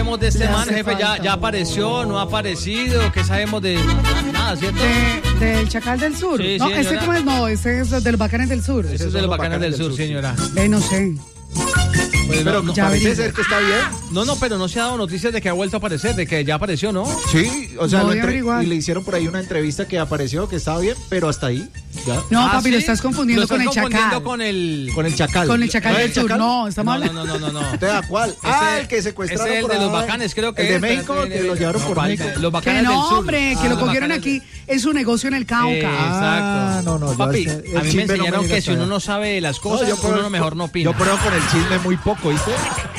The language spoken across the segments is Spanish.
sabemos de este man, jefe? ¿Ya apareció? ¿No ha aparecido? ¿Qué sabemos de...? Nada, ¿cierto? Del Chacal del Sur. Sí, no, sí, ese como es, no, ese es de los Bacanes del Sur. Ese es de los Bacanes del Sur, señora. No sé. Pues pero no, parece ser que está bien. No, pero no se ha dado noticias de que ha vuelto a aparecer, de que ya apareció, ¿no? Sí, o sea, y le hicieron por ahí una entrevista que apareció, que estaba bien, pero hasta ahí. Ya. No, papi, ¿sí? lo estás confundiendo con el Chacal. Con el Chacal. Con el Chacal del Sur, no, estamos hablando. No. ¿Usted cuál? El que secuestraron. Es el de los Bacanes, creo que el de México, que lo llevaron por México. Los Bacanes que no, del Sur. hombre, que lo cogieron aquí en su negocio en el Cauca. Exacto. No. Papi, a mí me enseñaron que si uno no sabe las cosas, uno mejor no opina. Yo pruebo con el chisme muy poco, ¿viste?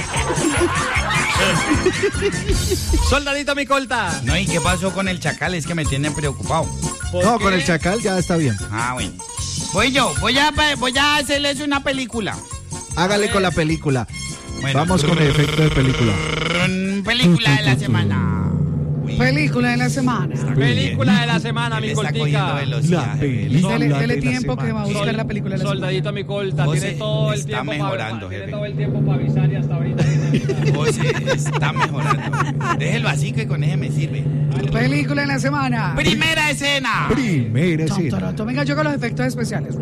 Soldadito mi colta. No, ¿y qué pasó con el Chacal? Es que me tienen preocupado. No, con el Chacal ya está bien. Ah, bueno. Voy a hacerles una película. Hágale con la película. Bueno. Vamos con el efecto de película. Película de la semana. Película de la semana. Película de la semana, mi Está coltica. cogiendo velocidad. Dele tiempo que va a buscar la película de la semana. Soldadito mi colta, José, tiene todo el está tiempo mejorando, tiene jefe. todo el tiempo para avisar y hasta ahorita. José, está mejorando. Déjelo así que con ese me sirve. Película de la semana. Primera escena. Primera escena. Venga, yo con los efectos especiales.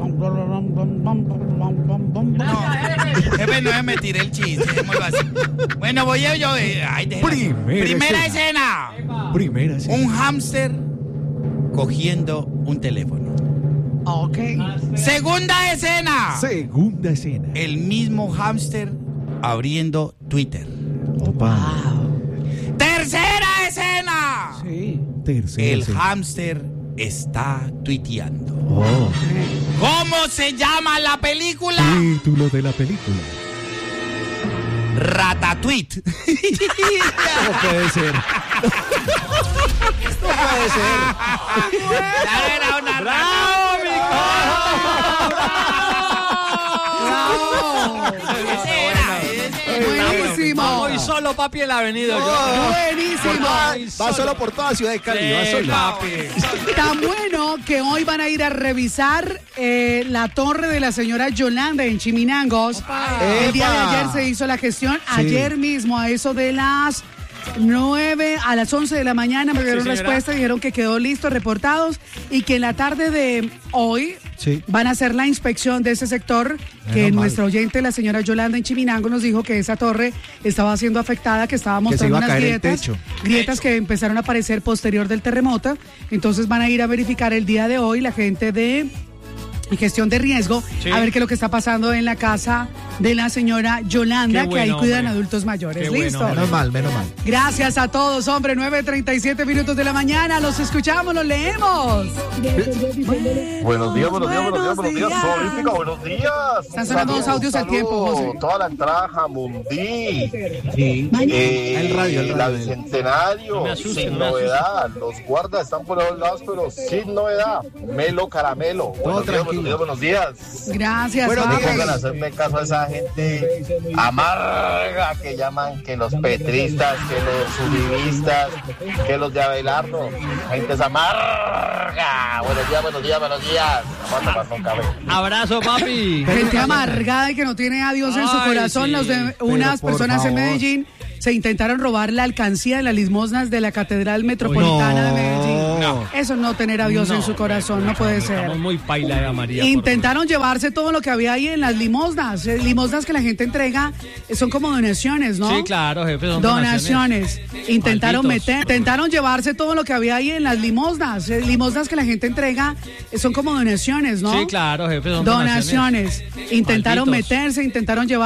Jefe, no me tiré el chiste, dejémoslo así. Bueno, voy yo. Primera escena. Primera escena. Un hámster cogiendo un teléfono. Ok. Segunda escena. Segunda escena. El mismo hámster abriendo Twitter. Opa. Tercera escena. Sí. Tercera El escena. hámster está tuiteando. Oh. ¿Cómo se llama la película? Título de la película. Ratatouille. ¿Cómo puede ser? ¿Cómo puede ser? Era una ¡Bravo, mi Buenísimo. Voy solo, papi, en la avenida. Buenísimo. Va solo por toda Ciudad de Cali. Va solo. Papi. Tan bueno que hoy van a ir a revisar la torre de la señora Yolanda en Chiminangos. El día de ayer se hizo la gestión. Sí. Ayer mismo, a eso de las 9 a las 11 de la mañana me dieron respuesta, dijeron que quedó listo, reportados, y que en la tarde de hoy van a hacer la inspección de ese sector, que nuestra oyente, la señora Yolanda en Chiminango, nos dijo que esa torre estaba siendo afectada, que estaba mostrando unas grietas que empezaron a aparecer posterior del terremoto. Entonces van a ir a verificar el día de hoy la gente de gestión de riesgo, a ver qué es lo que está pasando en la casa de la señora Yolanda, Qué que ahí bueno, cuidan hombre. adultos mayores. Qué ¿Listo? bueno, Menos mal. Gracias a todos, hombre. 9:37 minutos de la mañana. Los escuchamos, los leemos. Buenos días. Olímpica, buenos días. Están sonando dos audios al tiempo, José. Toda la entrada Jamundí. Sí. El radio. La Bicentenario, No me asusten, sin no me novedad. Los guardas están por todos lados, pero sin novedad. Melo caramelo. Buenos días. Gracias, Buenos papi. días. Pongan a hacerme caso a esa gente amarga que llaman, que los petristas, que los uribistas, que los de Abelardo. Gente es amarga. Buenos días. Vamos a tomar con café. Abrazo, papi. Gente amargada y que no tiene a Dios en su Ay, corazón. sí. Los de unas por personas en favor. Medellín se intentaron robar la alcancía de las limosnas de la Catedral Metropolitana de Medellín. No. Eso no tener a Dios en su corazón, no puede ser. Estamos muy paila de María. Intentaron llevarse todo lo que había ahí en las limosnas. Limosnas que la gente entrega son como donaciones, ¿no? Sí, claro, jefe. Son Donaciones. Intentaron Malditos. intentaron llevarse todo lo que había ahí en las limosnas. Limosnas que la gente entrega son como donaciones, ¿no? Sí, claro, jefe. Son Donaciones. Intentaron Malditos. meterse, intentaron llevar